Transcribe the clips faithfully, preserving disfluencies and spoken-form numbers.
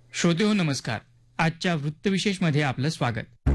श्रोतेहो नमस्कार. आजच्या वृत्तविशेषमध्ये आपलं स्वागत.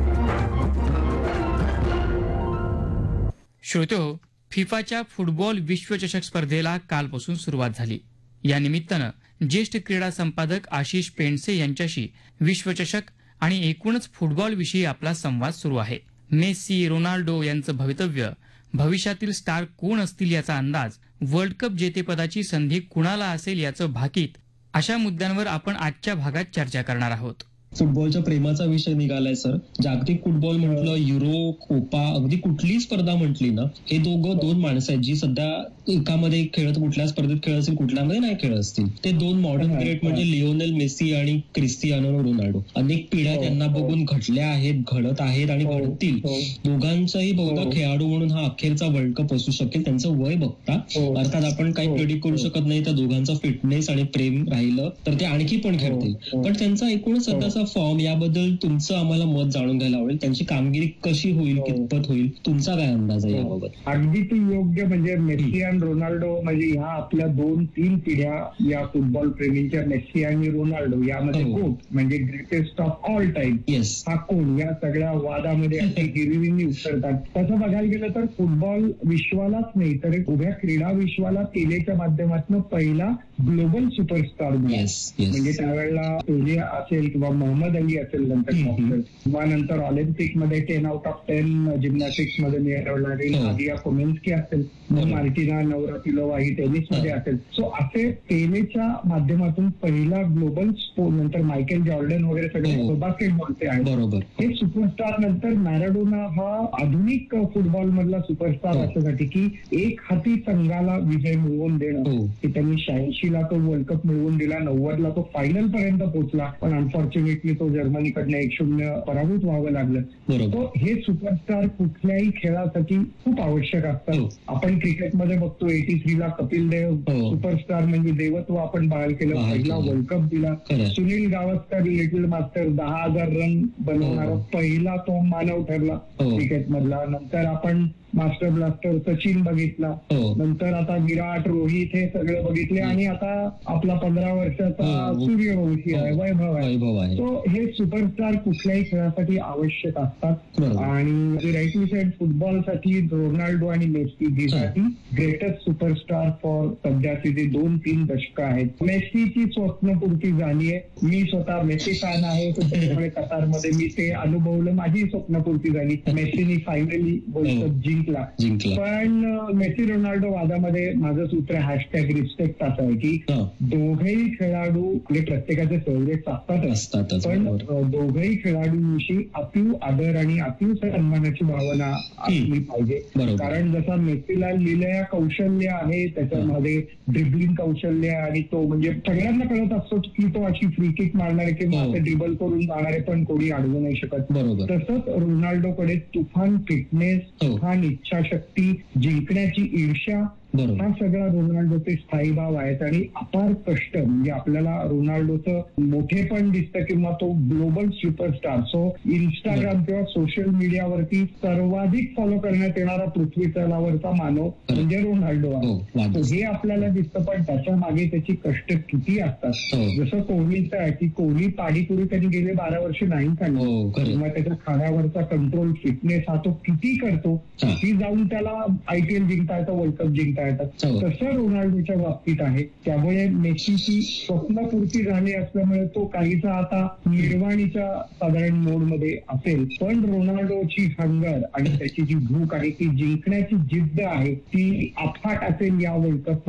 श्रोतेहो, फिफाच्या फुटबॉल विश्वचषक स्पर्धेला कालपासून सुरुवात झाली. या निमित्तानं ज्येष्ठ क्रीडा संपादक आशिष पेंडसे यांच्याशी विश्वचषक आणि एकूणच फुटबॉलविषयी आपला संवाद सुरू आहे. मेस्सी, रोनाल्डो यांचं भवितव्य, भविष्यातील स्टार कोण असतील याचा अंदाज, वर्ल्ड कप जेतेपदाची संधी कुणाला असेल याचं भाकीत, अशा मुद्द्यांवर आपण आजच्या भागात चर्चा करणार आहोत. फुटबॉलच्या प्रेमाचा विषय निघालाय सर. जागतिक फुटबॉल म्हटलं, युरो, कोपा, अगदी कुठलीही स्पर्धा म्हटली ना, हे दोघं दोन माणसं आहेत जी सध्या एकामध्ये खेळत, कुठल्या स्पर्धेत खेळत असतील, कुठल्यामध्ये नाही खेळत असतील. ते दोन मॉडर्न ग्रेट म्हणजे लिओनेल मेस्सी आणि क्रिस्टियानो रोनाल्डो. अनेक पिढ्या त्यांना बघून घडल्या आहेत, घडत आहेत आणि घडतील. दोघांचाही बहुधा खेळाडू म्हणून हा अखेरचा वर्ल्ड कप असू शकेल. त्यांचं वय बघता अर्थात आपण काही प्रेडिक्ट करू शकत नाही. त्या दोघांचा फिटनेस आणि प्रेम राहिलं तर ते आणखी पण खेळतील. पण त्यांचा एकूणच सध्याचा फॉर्म, याबद्दल तुमचं आम्हाला मत जाणून घ्यायला आवडेल. त्यांची कामगिरी कशी होईल, कितपत होईल, तुमचा काय अंदाज आहे याबाबत? अगदी ती योग्य. म्हणजे मेस्सी आणि रोनाल्डो म्हणजे ह्या आपल्या दोन तीन पिढ्या या फुटबॉल प्रेमींच्या. मेस्सी आणि रोनाल्डो यामध्ये कोण म्हणजे ग्रेटेस्ट ऑफ ऑल टाइम हा कोण, या सगळ्या वादामध्ये हिरविनी उतरतात. तसं बघायला गेलं तर फुटबॉल विश्वालाच नाही तर उभ्या क्रीडा विश्वाला पेलेच्या माध्यमातून पहिला ग्लोबल सुपरस्टार म्हणजे त्यावेळेला पेले असेल किंवा मोहम्मद अली असेल, नंतर किंवा नंतर ऑलिम्पिक मध्ये ten out of ten gymnastics मध्ये मिळवणारी नादिया कोमेन्स्की असेल, मार्टिना नवरातिलोवा ही टेनिस मध्ये असेल. सो असे पेलेच्या माध्यमातून पहिला ग्लोबल स्पोर्ट, नंतर मायकेल जॉर्डन वगैरे सगळे बास्केटबॉलचे आहेत. बरोबर. हे सुपरस्टार. नंतर मॅराडोना हा आधुनिक फुटबॉल मधला सुपरस्टार अशासाठी की एक हाती संघाला विजय मिळवून देणं, की त्यांनी शहाऐंशी ला तो वर्ल्ड कप मिळवून दिला, नव्वद ला तो फायनल पर्यंत पोहोचला, पण अनफॉर्च्युनेटली तो जर्मनीकडनं एक शून्य पराभूत व्हावं लागलं. तो हे सुपरस्टार कुठल्याही खेळासाठी खूप आवश्यक असतात. आपण क्रिकेटमध्ये बघतो एटी थ्री ला कपिल देव सुपरस्टार म्हणजे देवत्व आपण बहाल केलं, पहिला वर्ल्ड कप दिला. सुनील गावस्कर लिटिल मास्टर दहा हजार रन बनवणारा पहिला तो मानव ठरला क्रिकेट मधला. नंतर आपण मास्टर ब्लास्टर सचिन बघितला, नंतर आता विराट, रोहित हे सगळे बघितले, आणि आता आपला पंधरा वर्षाचा सूर्यवंशी आहे, वैभव आहे. तो हे सुपरस्टार कुठल्याही खेळासाठी आवश्यक असतात. आणि राईटली साईड फुटबॉलसाठी रोनाल्डो आणि मेस्सी जीसाठी ग्रेटेस्ट सुपरस्टार फॉर सध्याचे जे दोन तीन दशक आहेत. मेस्सीची स्वप्नपूर्ती झाली आहे. मी स्वतः मेस्सी फॅन आहे, त्यामुळे कतारमध्ये मी ते अनुभवलं, माझी स्वप्नपूर्ती झाली. मेस्सीनी फायनली वर्ल्ड कप जिंकला. पण मेस्सी रोनाल्डो वादामध्ये माझं सूत्र हॅशटॅग रिस्पेक्ट असं आहे की दोघेही खेळाडू आपले प्रत्येकाचे फेवरेट असतात, पण दोघेही खेळाडूंविषयी अतीव आदर आणि अतीव सन्मानाची भावना असली पाहिजे. कारण जसा मेस्सीला लिलया कौशल्य आहे, त्याच्यामध्ये ड्रिबलिंग कौशल्य आहे, आणि तो म्हणजे सगळ्यांना कळत असतो की तो अशी फ्री किक मारणारे किंवा असे ड्रिबल करून जाणारे पण कोणी अडवू नाही शकत. तसंच रोनाल्डोकडे तुफान फिटनेस, तुफान इच्छाशक्ती, जिंकण्याची ईर्ष्या, हा सगळा रोनाल्डोचे स्थायी भाव आहेत. आणि अपार कष्ट म्हणजे आपल्याला रोनाल्डोचं मोठे पण दिसतं किंवा तो ग्लोबल सुपरस्टार. सो इंस्टाग्राम किंवा सोशल मीडियावरती सर्वाधिक फॉलो करण्यात येणारा पृथ्वी तलावरचा मानव म्हणजे रोनाल्डो आहे. हे आपल्याला दिसतं, पण त्याच्या मागे त्याची कष्ट किती असतात. जसं कोहलीचं आहे की कोहली पाणीपुरी त्यांनी गेले बारा वर्ष नाही खाल्ली, किंवा त्याच्या खाण्यावरचा कंट्रोल, फिटनेस हा तो किती करतो, किती जाऊन त्याला आयपीएल जिंकता येतं, वर्ल्ड कप जिंकता येतात. तसं रोनाल्डोच्या बाबतीत आहे. त्यामुळे मेस्सीची स्वप्नपूर्ती झाली असल्यामुळे तो काहीसा आता निर्वाणीच्या साधारण मोडमध्ये असेल, पण रोनाल्डोची हंगर आणि त्याची जी भूक आहे, ती जिंकण्याची जिद्द आहे, ती अफाट असेल या वर्ल्ड कप